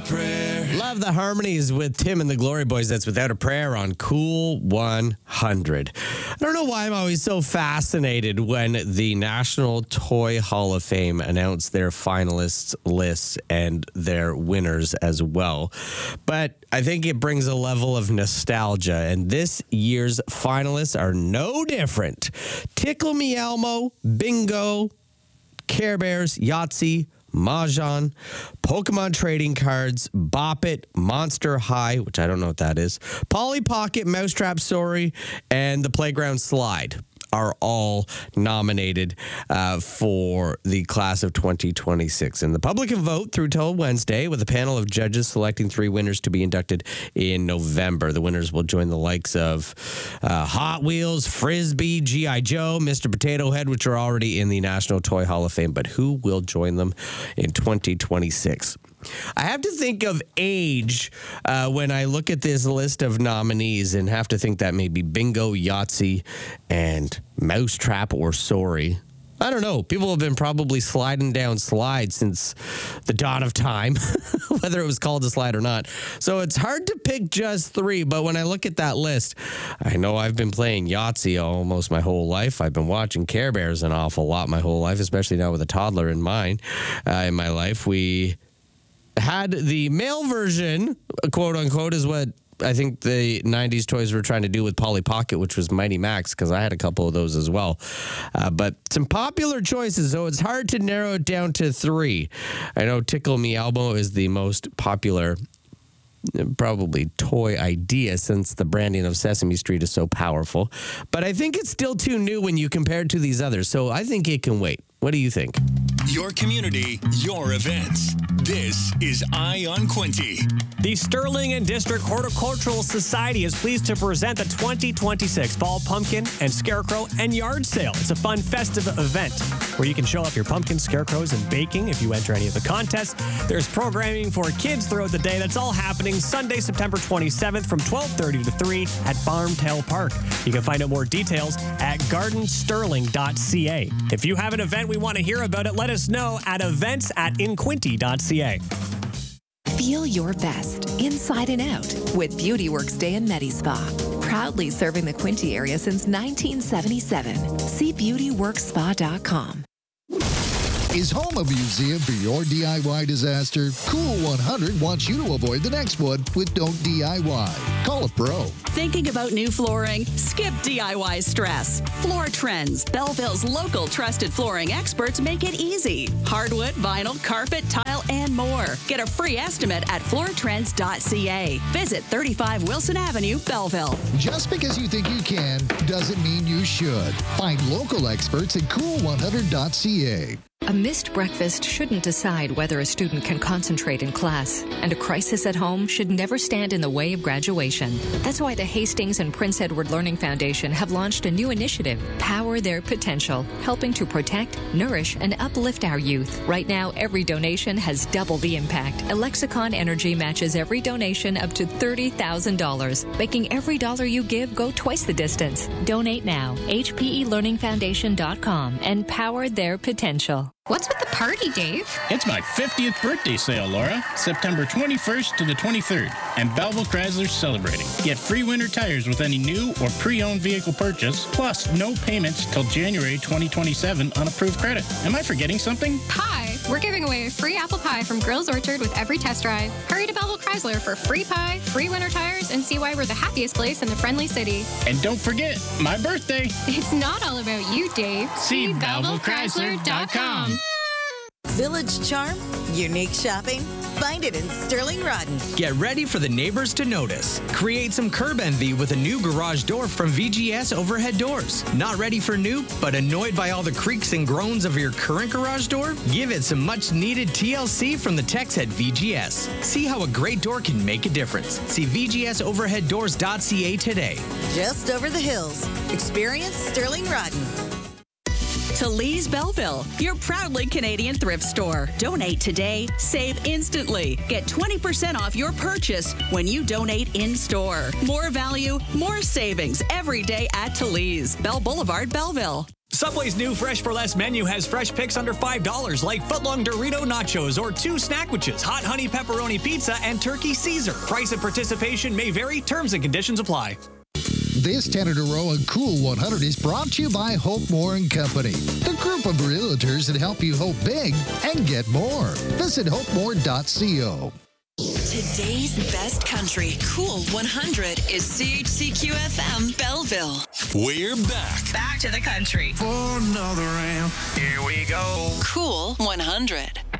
prayer. Love the harmonies with Tim and the Glory Boys. That's Without a Prayer on Cool 100. I don't know why I'm always so fascinated when the National Toy Hall of Fame announce their finalists lists and their winners as well. But I think it brings a level of nostalgia, and this year's finalists are no different. Tickle Me Elmo, Bingo, Care Bears, Yahtzee, Mahjong, Pokemon trading cards, Bop It, Monster High, which I don't know what that is, Polly Pocket, Mousetrap Story, and the Playground Slide are all nominated for the class of 2026. And the public can vote through till Wednesday, with a panel of judges selecting 3 winners to be inducted in November. The winners will join the likes of Hot Wheels, Frisbee, G.I. Joe, Mr. Potato Head, which are already in the National Toy Hall of Fame. But who will join them in 2026? I have to think of age when I look at this list of nominees, and have to think that maybe Bingo, Yahtzee, and Mousetrap or Sorry. I don't know. People have been probably sliding down slides since the dawn of time, whether it was called a slide or not. So it's hard to pick just 3, but when I look at that list, I know I've been playing Yahtzee almost my whole life. I've been watching Care Bears an awful lot my whole life, especially now with a toddler in my life. We had the male version, quote unquote, is what I think the 90s toys were trying to do with Polly Pocket, which was Mighty Max, because I had a couple of those as well. But some popular choices, so it's hard to narrow it down to 3. I know Tickle Me Elmo is the most popular, probably, toy idea, since the branding of Sesame Street is so powerful. But I think it's still too new when you compare it to these others, so I think it can wait. What do you think? Your community, your events. This is Eye on Quinte. The Sterling and District Horticultural Society is pleased to present the 2026 Fall Pumpkin and Scarecrow and Yard Sale. It's a fun, festive event where you can show off your pumpkins, scarecrows, and baking if you enter any of the contests. There's programming for kids throughout the day. That's all happening Sunday, September 27th from 12:30 to 3 at Farmtail Park. You can find out more details at gardensterling.ca. If you have an event we want to hear about it, let us know at events@inquinte.ca. Feel your best inside and out with Beauty Works Day in Medi-Spa. Proudly serving the Quinte area since 1977. See beautyworkspa.com. Is home a museum for your DIY disaster? Cool 100 wants you to avoid the next one with Don't DIY. Call a pro. Thinking about new flooring? Skip DIY stress. Floor Trends, Belleville's local trusted flooring experts, make it easy. Hardwood, vinyl, carpet, tile, and more. Get a free estimate at floortrends.ca. Visit 35 Wilson Avenue, Belleville. Just because you think you can doesn't mean you should. Find local experts at cool100.ca. A missed breakfast shouldn't decide whether a student can concentrate in class, and a crisis at home should never stand in the way of graduation. That's why the Hastings and Prince Edward Learning Foundation have launched a new initiative, Power Their Potential, helping to protect, nourish, and uplift our youth. Right now, every donation has double the impact. Alexicon Energy matches every donation up to $30,000, making every dollar you give go twice the distance. Donate now. HPELearningFoundation.com and power their potential. What's with the party, Dave? It's my 50th birthday sale, Laura. September 21st to the 23rd. And Belleville Chrysler's celebrating. Get free winter tires with any new or pre-owned vehicle purchase, plus no payments till January 2027 on approved credit. Am I forgetting something? Pie! We're giving away a free apple pie from Grills Orchard with every test drive. Hurry to Belleville Chrysler for free pie, free winter tires, and see why we're the happiest place in the friendly city. And don't forget, my birthday. It's not all about you, Dave. See BellevilleChrysler.com. Village charm, unique shopping. Find it in Sterling Rodden. Get ready for the neighbors to notice. Create some curb envy with a new garage door from VGS Overhead Doors. Not ready for new, but annoyed by all the creaks and groans of your current garage door? Give it some much needed TLC from the techs at VGS. See how a great door can make a difference. See VGSOverheadDoors.ca today. Just over the hills. Experience Sterling Rodden. To Lee's Belleville, your proudly Canadian thrift store. Donate today, save instantly. Get 20% off your purchase when you donate in-store. More value, more savings every day at Lee's. Bell Boulevard, Belleville. Subway's new Fresh for Less menu has fresh picks under $5, like footlong Dorito nachos or 2 snackwich, hot honey pepperoni pizza, and turkey Caesar. Price and participation may vary. Terms and conditions apply. This 10 in a row and Cool 100 is brought to you by Hope Moore & Company, the group of realtors that help you hope big and get more. Visit hopemore.co. Today's best country, Cool 100, is CHCQ-FM Belleville. We're back. Back to the country. For another round, here we go. Cool 100.